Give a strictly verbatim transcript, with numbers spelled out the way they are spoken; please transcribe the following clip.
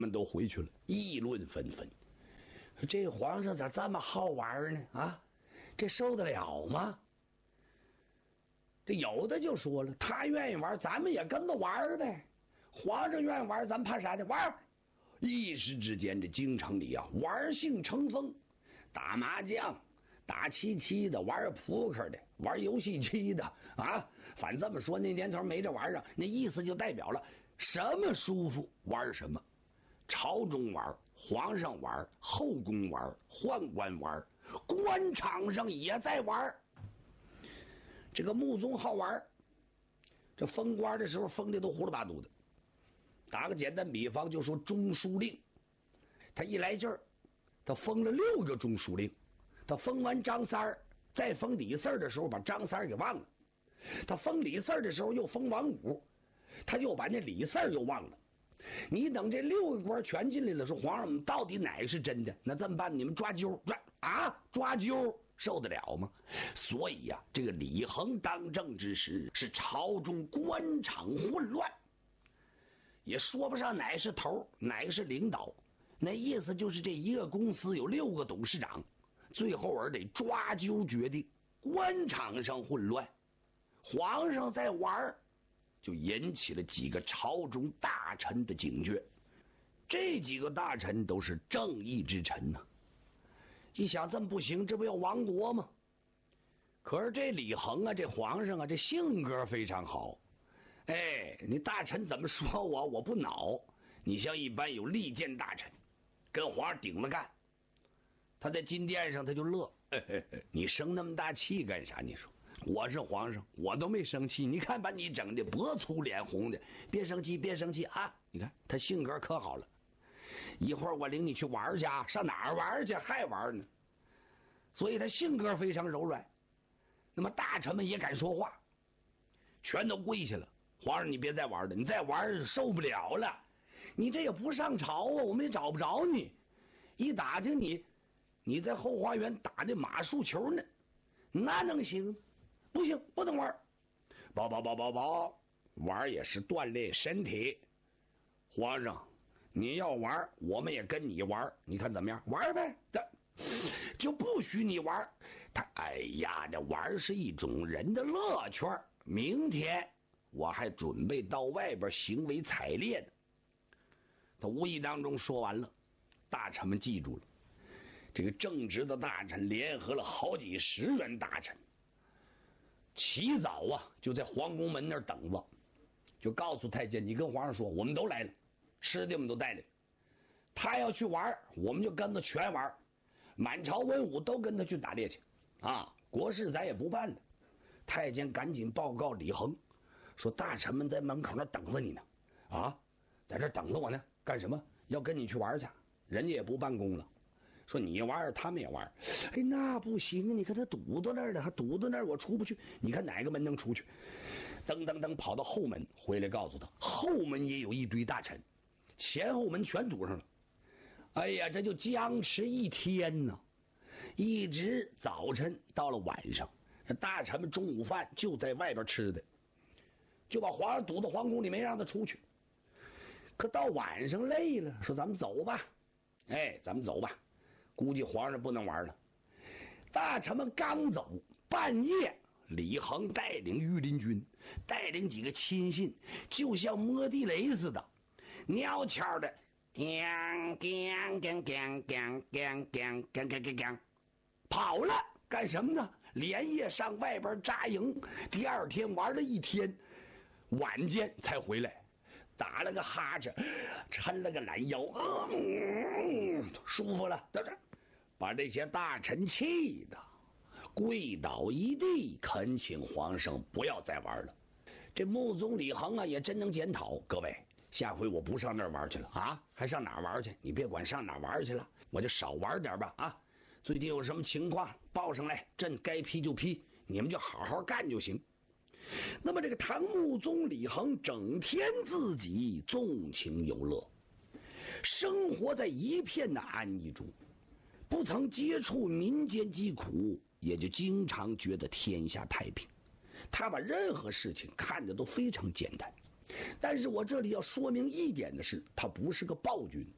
们都回去了，议论纷纷。这皇上咋这么好玩呢？啊，这受得了吗？这有的就说了，他愿意玩，咱们也跟着玩呗。皇上愿意玩，咱怕啥呢？玩！一时之间，这京城里啊，玩性成风，打麻将、打七七的，玩扑克的，玩游戏机的啊。反正这么说，那年头没这玩意儿，那意思就代表了什么舒服玩什么。朝中玩，皇上玩，后宫玩，宦官玩，官场上也在玩。这个穆宗好玩，这封官的时候封的都胡了八嘟的。打个简单比方，就说中书令，他一来劲儿，他封了六个中书令。他封完张三儿，再封李四儿的时候，把张三儿给忘了。他封李四儿的时候，又封王五，他又把那李四儿又忘了。你等这六个官全进来了，说皇上，我们到底哪个是真的？那这么办？你们抓阄，抓啊，抓阄，受得了吗？所以呀、啊，这个李恒当政之时，是朝中官场混乱，也说不上哪是头，哪个是领导。那意思就是这一个公司有六个董事长，最后儿得抓阄决定。官场上混乱，皇上在玩，就引起了几个朝中大臣的警觉。这几个大臣都是正义之臣呐、啊。一想这么不行，这不要亡国吗？可是这李恒啊，这皇上啊，这性格非常好。哎，你大臣怎么说我，我不恼。你像一般有利剑大臣，跟皇上顶着干，他在金殿上他就乐。嘿嘿嘿，你生那么大气干啥？你说我是皇上，我都没生气，你看把你整的脖粗脸红的，别生气，别生气啊！你看他性格可好了。一会儿我领你去玩去啊，上哪儿玩去？还玩呢。所以他性格非常柔软。那么大臣们也敢说话，全都跪下了。皇上，你别再玩了，你再玩受不了了。你这也不上朝啊，我们也找不着你。一打听你，你在后花园打那马术球呢，那能行？不行，不能玩。宝宝宝宝宝，玩也是锻炼身体。皇上，你要玩，我们也跟你玩，你看怎么样？玩呗，就不许你玩。他哎呀，这玩是一种人的乐趣。明天我还准备到外边行为采猎的。他无意当中说完了，大臣们记住了。这个正直的大臣联合了好几十员大臣，起早啊就在皇宫门那儿等着，就告诉太监，你跟皇上说我们都来了，吃的我们都带来了，他要去玩我们就跟着全玩，满朝文武都跟他去打猎去啊，国事咱也不办了。太监赶紧报告李恒，说大臣们在门口那等着你呢，啊，在这等着我呢，干什么？要跟你去玩去，人家也不办公了。说你玩他们也玩，哎，那不行，你看他堵到那儿了，他堵到那儿我出不去，你看哪个门能出去？噔噔噔跑到后门回来告诉他，后门也有一堆大臣，前后门全堵上了。哎呀，这就僵持一天呢，一直早晨到了晚上，大臣们中午饭就在外边吃的，就把皇上堵到皇宫里没让他出去。可到晚上累了，说咱们走吧，哎，咱们走吧。估计皇上不能玩了。大臣们刚走，半夜李恒带领御林军，带领几个亲信，就像摸地雷似的，蹑悄的，gang gang gang gang gang gang gang gang gang gang，跑了，干什么呢？连夜上外边扎营，第二天玩了一天，晚间才回来。打了个哈欠，抻了个懒腰，嗯，舒服了，在这把这些大臣气的跪倒一地，恳请皇上不要再玩了。这穆宗李恒啊，也真能检讨，各位，下回我不上那儿玩去了啊，还上哪儿玩去？你别管上哪儿玩去了，我就少玩点吧啊！最近有什么情况报上来，朕该批就批，你们就好好干就行。那么这个唐穆宗李恒整天自己纵情游乐，生活在一片的安逸中，不曾接触民间疾苦，也就经常觉得天下太平。他把任何事情看得都非常简单。但是我这里要说明一点的是，他不是个暴君，